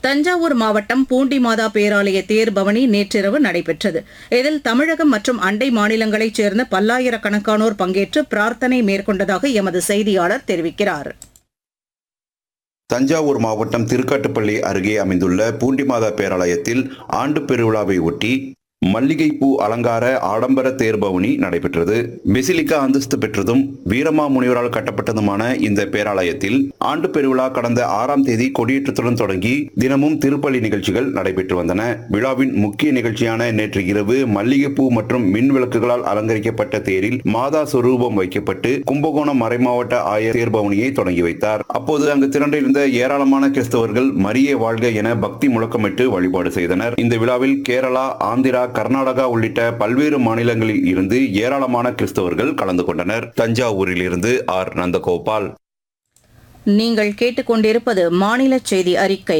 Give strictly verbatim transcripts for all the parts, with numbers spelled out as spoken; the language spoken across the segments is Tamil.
தஞ்சாவூர் மாவட்டம் பூண்டி மாதா பேராலய தேர்பவனி நேற்றிரவு நடைபெற்றது. இதில் தமிழகம் மற்றும் அண்டை மாநிலங்களைச் சேர்ந்த பல்லாயிரக்கணக்கானோர் பங்கேற்று பிரார்த்தனை மேற்கொண்டதாக எமது செய்தியாளர் தெரிவிக்கிறார். தஞ்சாவூர் மாவட்டம் திருக்காட்டுப்பள்ளி அருகே அமைந்துள்ள பூண்டிமாதா பேராலயத்தில் ஆண்டு பெருவிழாவை ஒட்டி மல்லிகைப்பூ அலங்கார ஆடம்பர தேர்பவனி நடைபெற்றது. பெசிலிக்கா அந்தஸ்து பெற்றதும் வீரமா முனிவரால் கட்டப்பட்டதுமான இந்த பேராலயத்தில் ஆண்டு பெருவிழா கடந்த ஆறாம் தேதி கொடியேற்றத்துடன் தொடங்கி தினமும் திருப்பலி நிகழ்ச்சிகள் நடைபெற்று வந்தன. விழாவின் முக்கிய நிகழ்ச்சியான நேற்று இரவு மல்லிகைப்பூ மற்றும் மின் விளக்குகளால் அலங்கரிக்கப்பட்ட தேரில் மாதா சொரூபம் வைக்கப்பட்டு கும்பகோணம் மறைமாவட்ட ஆயர் தேர்பவனியை தொடங்கி வைத்தார். அப்போது அங்கு திரண்டிருந்த ஏராளமான கிறிஸ்தவர்கள் மரியே வாழ்க என பக்தி முழக்கமிட்டு வழிபாடு செய்தனர். இந்த விழாவில் கேரளா, ஆந்திரா, கர்நாடகா உள்ளிட்ட பல்வேறு மாநிலங்களில் இருந்து ஏராளமான கிறிஸ்தவர்கள் கலந்து கொண்டனர். தஞ்சாவூரில் இருந்து ஆர் நந்தகோபால். நீங்கள் கேட்டுக்கொண்டிருப்பது மாநில செய்தி அறிக்கை.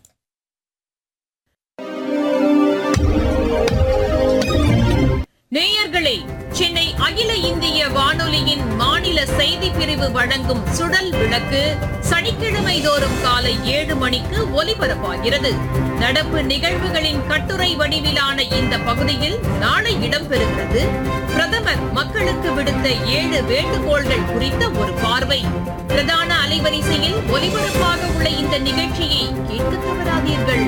நேயர்களே, சென்னை அகில இந்திய வானொலியின் மாநில செய்தி பிரிவு வழங்கும் சுடல் விளக்கு சனிக்கிழமை தோறும் காலை ஏழு மணிக்கு ஒலிபரப்பாகிறது. நடப்பு நிகழ்வுகளின் கட்டுரை வடிவிலான இந்த பகுதியில் நாளை இடம்பெறுகிறது. பிரதமர் மக்களுக்கு விடுத்த ஏழு வேண்டுகோள்கள் குறித்த ஒரு பார்வை. பிரதான அலைவரிசையில் ஒலிபரப்பாக உள்ள இந்த நிகழ்ச்சியை கேட்க தவறாதீர்கள்.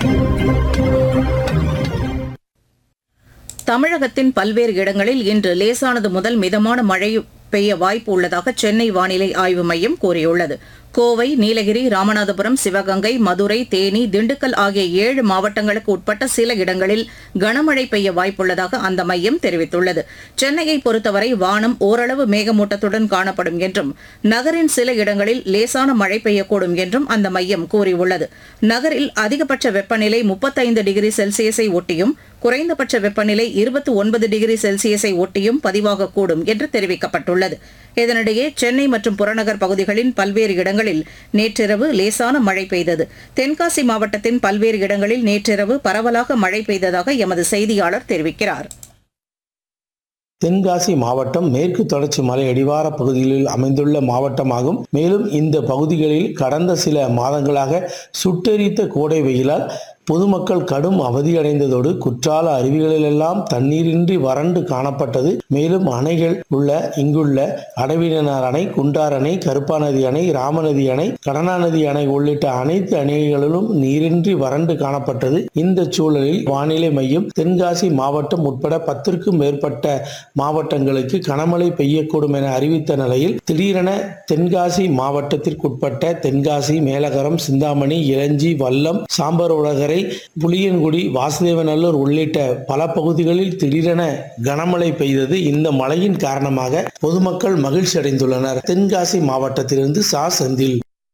தமிழகத்தின் பல்வேறு இடங்களில் இன்று லேசானது முதல் மிதமான மழை பெய்ய வாய்ப்பு உள்ளதாக சென்னை வானிலை ஆய்வு மையம் கூறியுள்ளது. கோவை, நீலகிரி, ராமநாதபுரம், சிவகங்கை, மதுரை, தேனி, திண்டுக்கல் ஆகிய ஏழு மாவட்டங்களுக்கு உட்பட்ட சில இடங்களில் கனமழை பெய்ய வாய்ப்புள்ளதாக அந்த மையம் தெரிவித்துள்ளது. சென்னையை பொறுத்தவரை வானம் ஓரளவு மேகமூட்டத்துடன் காணப்படும் என்றும் நகரின் சில இடங்களில் லேசான மழை பெய்யக்கூடும் என்றும் அந்த மையம் கூறியுள்ளது. நகரில் அதிகபட்ச வெப்பநிலை முப்பத்தைந்து டிகிரி செல்சியஸை ஒட்டியும் குறைந்தபட்ச வெப்பநிலை இருபத்தி ஒன்பது டிகிரி செல்சியஸை ஒட்டியும் பதிவாகக்கூடும் என்று தெரிவிக்கப்பட்டுள்ளது. இதனிடையே சென்னை மற்றும் புறநகர் பகுதிகளின் பல்வேறு இடங்களில் நேற்றிரவு லேசான மழை பெய்தது. தென்காசி மாவட்டத்தின் பல்வேறு இடங்களில் நேற்றிரவு பரவலாக மழை பெய்ததாக எமது செய்தியாளர் தெரிவிக்கிறார். தென்காசி மாவட்டம் மேற்கு தொடர்ச்சி மலை அடிவார பகுதிகளில் அமைந்துள்ள மாவட்டமாகும். மேலும் இந்த பகுதிகளில் கடந்த சில மாதங்களாக சுட்டெரித்த கோடை வெயிலால் பொதுமக்கள் கடும் அவதியடைந்ததோடு குற்றால அருவிகளிலெல்லாம் தண்ணீரின்றி வறண்டு காணப்பட்டது. மேலும் அணைகள் உள்ள இங்குள்ள அடவினார் அணை, குண்டார் அணை, கருப்பாநதி அணை, ராமநதி அணை, கடனாநதி அணை உள்ளிட்ட அனைத்து அணைகளிலும் நீரின்றி வறண்டு காணப்பட்டது. இந்த சூழலில் வானிலை மையம் தென்காசி மாவட்டம் உட்பட பத்திற்கும் மேற்பட்ட மாவட்டங்களுக்கு கனமழை பெய்யக்கூடும் என அறிவித்த நிலையில் திடீரென தென்காசி மாவட்டத்திற்குட்பட்ட தென்காசி, மேலகரம், சிந்தாமணி, இளஞ்சி, வல்லம், சாம்பரோடகரை, புளியன்குடி, வாசுதேவநல்லூர் உள்ளிட்ட பல பகுதிகளில் திடீரென கனமழை பெய்தது. இந்த மழையின் காரணமாக பொதுமக்கள் மகிழ்ச்சி அடைந்துள்ளனர். தென்காசி மாவட்டத்திலிருந்து சா செந்தில்.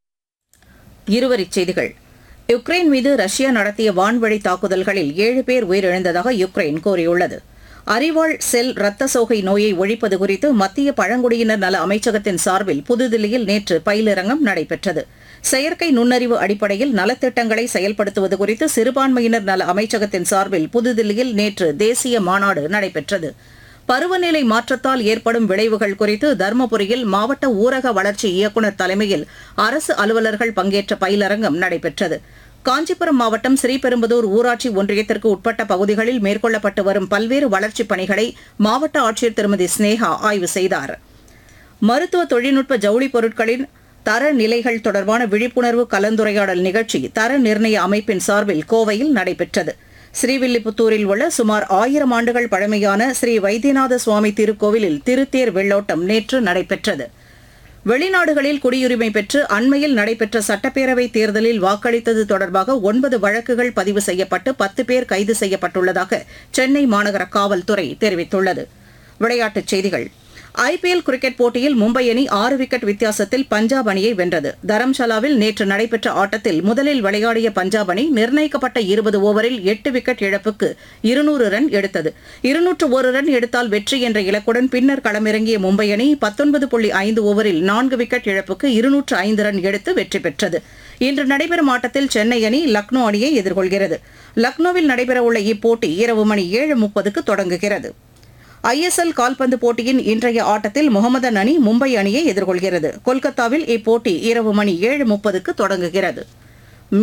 இருவரிச் செய்திகள். யுக்ரைன் மீது ரஷ்யா நடத்திய வான்வழி தாக்குதல்களில் ஏழு பேர் உயிரிழந்ததாக யுக்ரைன் கூறியுள்ளது. அறிவாள் செல் இரத்த சோகை நோயை ஒழிப்பது குறித்து மத்திய பழங்குடியினர் நல அமைச்சகத்தின் சார்பில் புதுதில்லியில் நேற்று பயிலரங்கம் நடைபெற்றது. செயற்கை நுண்ணறிவு அடிப்படையில் நலத்திட்டங்களை செயல்படுத்துவது குறித்து சிறுபான்மையினர் நல அமைச்சகத்தின் சார்பில் புதுதில்லியில் நேற்று தேசிய மாநாடு நடைபெற்றது. பருவநிலை மாற்றத்தால் ஏற்படும் விளைவுகள் குறித்து தருமபுரியில் மாவட்ட ஊரக வளர்ச்சி இயக்குநர் தலைமையில் அரசு அலுவலர்கள் பங்கேற்ற பயிலரங்கம் நடைபெற்றது. காஞ்சிபுரம் மாவட்டம் ஸ்ரீபெரும்புதூர் ஊராட்சி ஒன்றியத்திற்கு உட்பட்ட பகுதிகளில் மேற்கொள்ளப்பட்டு வரும் பல்வேறு வளர்ச்சிப் பணிகளை மாவட்ட ஆட்சியர் திருமதி ஸ்னேகா ஆய்வு செய்தார். மருத்துவ தொழில்நுட்ப ஜவுளி பொருட்களின் தர நிலைகள் தொடர்பான விழிப்புணர்வு கலந்துரையாடல் நிகழ்ச்சி தர நிர்ணய அமைப்பின் சார்பில் கோவையில் நடைபெற்றது. ஸ்ரீவில்லிபுத்தூரில் உள்ள சுமார் ஆயிரம் ஆண்டுகள் பழமையான ஸ்ரீ வைத்தியநாத சுவாமி திருக்கோவிலில் திருத்தேர் வெள்ளோட்டம் நேற்று நடைபெற்றது. வெளிநாடுகளில் குடியுரிமை பெற்று அண்மையில் நடைபெற்ற சட்டப்பேரவைத் தேர்தலில் வாக்களித்தது தொடர்பாக ஒன்பது வழக்குகள் பதிவு செய்யப்பட்டு பத்து பேர் கைது செய்யப்பட்டுள்ளதாக சென்னை மாநகர காவல்துறை தெரிவித்துள்ளது. விளையாட்டுச் செய்திகள். ஐபிஎல் கிரிக்கெட் போட்டியில் மும்பை அணி ஆறு விக்கெட் வித்தியாசத்தில் பஞ்சாப் அணியை வென்றது. தரம்சாலாவில் நேற்று நடைபெற்ற ஆட்டத்தில் முதலில் விளையாடிய பஞ்சாப் அணி நிர்ணயிக்கப்பட்ட இருபது ஓவரில் எட்டு விக்கெட் இழப்புக்கு இருநூறு ரன் எடுத்தது. இருநூற்று ஒரு ரன் எடுத்தால் வெற்றி என்ற இலக்குடன் பின்னர் களமிறங்கிய மும்பை அணி பத்தொன்பது புள்ளி ஐந்து ஓவரில் நான்கு விக்கெட் இழப்புக்கு இருநூற்று ஐந்து ரன் எடுத்து வெற்றி பெற்றது. இன்று நடைபெறும் ஆட்டத்தில் சென்னை அணி லக்னோ அணியை எதிர்கொள்கிறது. லக்னோவில் நடைபெறவுள்ள இப்போட்டி இரவு மணி ஏழு முப்பதுக்கு தொடங்குகிறது. ஐஎஸ்எல் கால்பந்து போட்டியின் இன்றைய ஆட்டத்தில் முகமதன் அணி மும்பை அணியை எதிர்கொள்கிறது. கொல்கத்தாவில் இப்போட்டி இரவு மணி ஏழு முப்பதுக்கு தொடங்குகிறது.